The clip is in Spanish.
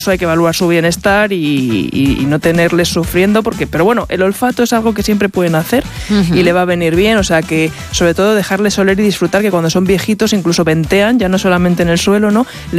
hay que evaluar su bienestar y no tenerles sufriendo, pero bueno, el olfato es algo que siempre pueden hacer y le va a venir bien, o sea que sobre todo dejarles oler y disfrutar, que cuando son viejitos incluso ventean, ya no solamente en el suelo, ¿no?